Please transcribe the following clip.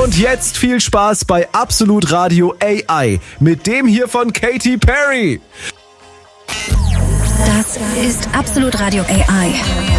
Und jetzt viel Spaß bei Absolut Radio AI mit dem hier von Katy Perry. Das ist Absolut Radio AI.